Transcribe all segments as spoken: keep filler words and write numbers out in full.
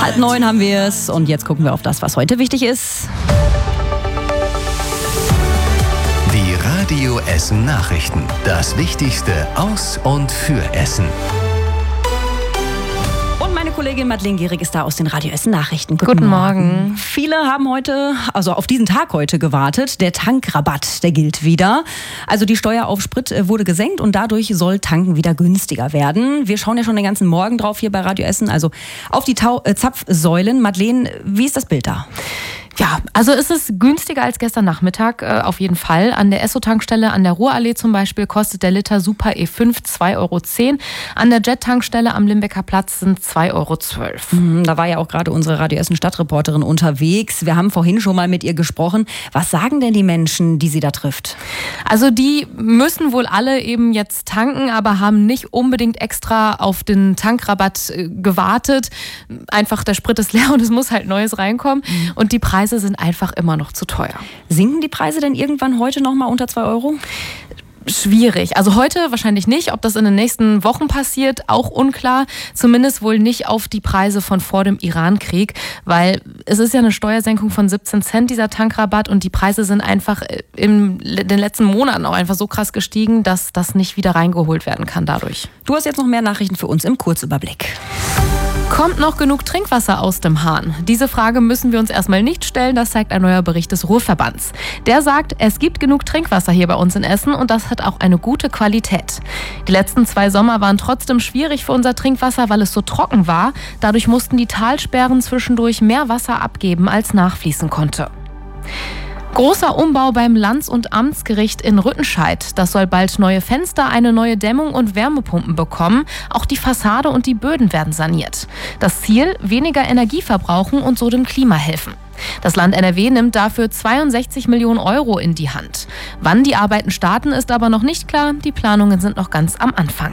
Halb neun haben wir es und jetzt gucken wir auf das, was heute wichtig ist. Die Radio Essen Nachrichten. Das Wichtigste aus und für Essen. Meine Kollegin Madeleine Gehrig ist da aus den Radio Essen Nachrichten. Guten, Guten Morgen. Morgen. Viele haben heute, also auf diesen Tag heute gewartet. Der Tankrabatt, der gilt wieder. Also die Steuer auf Sprit wurde gesenkt und dadurch soll Tanken wieder günstiger werden. Wir schauen ja schon den ganzen Morgen drauf hier bei Radio Essen, also auf die Tau- äh, Zapfsäulen. Madeleine, wie ist das Bild da? Ja, also ist es günstiger als gestern Nachmittag, äh, auf jeden Fall. An der Esso-Tankstelle an der Ruhrallee zum Beispiel kostet der Liter Super E fünf zwei Euro zehn. An der Jet-Tankstelle am Limbecker Platz sind zwei Euro zwölf. Mhm, da war ja auch gerade unsere Radio Essen Stadtreporterin unterwegs. Wir haben vorhin schon mal mit ihr gesprochen. Was sagen denn die Menschen, die sie da trifft? Also die müssen wohl alle eben jetzt tanken, aber haben nicht unbedingt extra auf den Tankrabatt äh, gewartet. Einfach der Sprit ist leer und es muss halt Neues reinkommen. Mhm. Und die Preise sind einfach immer noch zu teuer. Sinken die Preise denn irgendwann heute noch mal unter zwei Euro? Schwierig. Also heute wahrscheinlich nicht. Ob das in den nächsten Wochen passiert, auch unklar. Zumindest wohl nicht auf die Preise von vor dem Irankrieg, weil es ist ja eine Steuersenkung von siebzehn Cent, dieser Tankrabatt, und die Preise sind einfach in den letzten Monaten auch einfach so krass gestiegen, dass das nicht wieder reingeholt werden kann dadurch. Du hast jetzt noch mehr Nachrichten für uns im Kurzüberblick. Kommt noch genug Trinkwasser aus dem Hahn? Diese Frage müssen wir uns erstmal nicht stellen, das zeigt ein neuer Bericht des Ruhrverbands. Der sagt, es gibt genug Trinkwasser hier bei uns in Essen und das hat auch eine gute Qualität. Die letzten zwei Sommer waren trotzdem schwierig für unser Trinkwasser, weil es so trocken war. Dadurch mussten die Talsperren zwischendurch mehr Wasser abgeben, als nachfließen konnte. Großer Umbau beim Lands- und Amtsgericht in Rüttenscheid. Das soll bald neue Fenster, eine neue Dämmung und Wärmepumpen bekommen. Auch die Fassade und die Böden werden saniert. Das Ziel: weniger Energie verbrauchen und so dem Klima helfen. Das Land N R W nimmt dafür zweiundsechzig Millionen Euro in die Hand. Wann die Arbeiten starten, ist aber noch nicht klar. Die Planungen sind noch ganz am Anfang.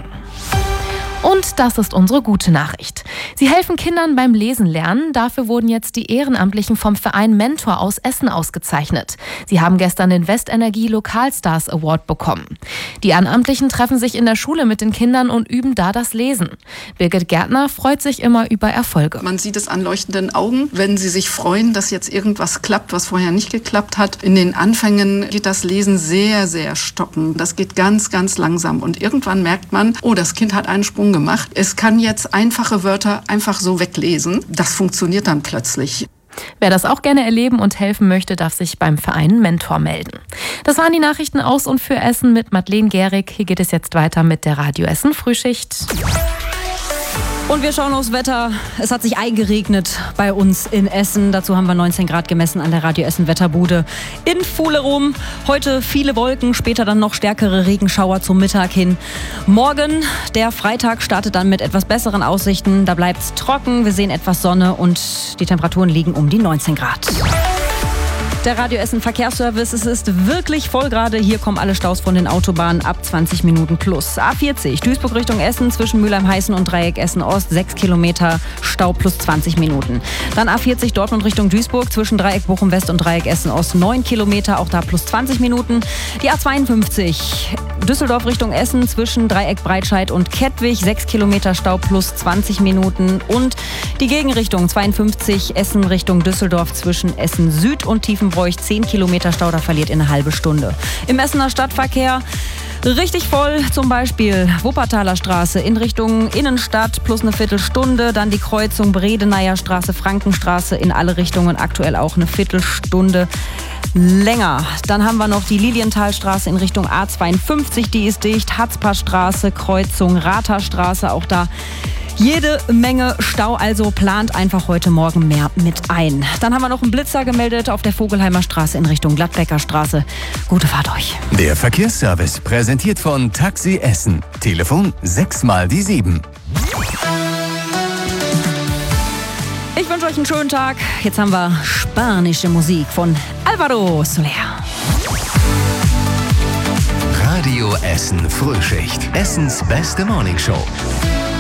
Und das ist unsere gute Nachricht. Sie helfen Kindern beim Lesen lernen. Dafür wurden jetzt die Ehrenamtlichen vom Verein Mentor aus Essen ausgezeichnet. Sie haben gestern den Westenergie Lokalstars Award bekommen. Die Ehrenamtlichen treffen sich in der Schule mit den Kindern und üben da das Lesen. Birgit Gärtner freut sich immer über Erfolge. Man sieht es an leuchtenden Augen, wenn sie sich freuen, dass jetzt irgendwas klappt, was vorher nicht geklappt hat. In den Anfängen geht das Lesen sehr, sehr stocken. Das geht ganz, ganz langsam. Und irgendwann merkt man, oh, das Kind hat einen Sprung gemacht. Es kann jetzt einfache Wörter einfach so weglesen. Das funktioniert dann plötzlich. Wer das auch gerne erleben und helfen möchte, darf sich beim Verein Mentor melden. Das waren die Nachrichten aus und für Essen mit Madeleine Gehrig. Hier geht es jetzt weiter mit der Radio Essen Frühschicht. Und wir schauen aufs Wetter. Es hat sich eingeregnet bei uns in Essen. Dazu haben wir neunzehn Grad gemessen an der Radio Essen Wetterbude in Fuhlerum. Heute viele Wolken, später dann noch stärkere Regenschauer zum Mittag hin. Morgen, der Freitag, startet dann mit etwas besseren Aussichten. Da bleibt es trocken, wir sehen etwas Sonne und die Temperaturen liegen um die neunzehn Grad. Der Radio Essen Verkehrsservice, es ist wirklich voll gerade. Hier kommen alle Staus von den Autobahnen ab zwanzig Minuten plus. A vierzig, Duisburg Richtung Essen, zwischen Mülheim-Heißen und Dreieck Essen-Ost, sechs Kilometer Stau plus zwanzig Minuten. Dann A vierzig Dortmund Richtung Duisburg, zwischen Dreieck Bochum-West und Dreieck Essen-Ost, neun Kilometer, auch da plus zwanzig Minuten. Die A zweiundfünfzig, Düsseldorf Richtung Essen, zwischen Dreieck Breitscheid und Kettwig, sechs Kilometer Stau plus zwanzig Minuten. Und die Gegenrichtung zweiundfünfzig, Essen Richtung Düsseldorf, zwischen Essen Süd und Tiefenbroich, zehn Kilometer Stau, da verliert in eine halbe Stunde. Im Essener Stadtverkehr richtig voll, zum Beispiel Wuppertaler Straße in Richtung Innenstadt plus eine Viertelstunde, dann die Kreuzung Bredeneier Straße, Frankenstraße in alle Richtungen, aktuell auch eine Viertelstunde länger. Dann haben wir noch die Lilienthalstraße in Richtung A zweiundfünfzig, die ist dicht, Hatzparstraße, Kreuzung Ratherstraße, auch da jede Menge Stau, also plant einfach heute Morgen mehr mit ein. Dann haben wir noch einen Blitzer gemeldet auf der Vogelheimer Straße in Richtung Gladbecker Straße. Gute Fahrt euch. Der Verkehrsservice präsentiert von Taxi Essen. Telefon sechs mal die sieben. Ich wünsche euch einen schönen Tag. Jetzt haben wir spanische Musik von Alvaro Soler. Radio Essen Frühschicht. Essens beste Morningshow.